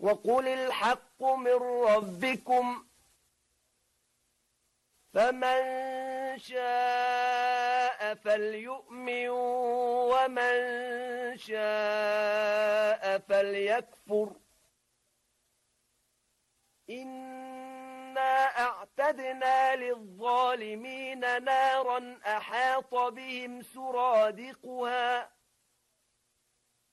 وقل الحق من ربكم فمن شاء فليؤمن ومن شاء فليكفر إنا أعتدنا للظالمين نارا أحاط بهم سرادقها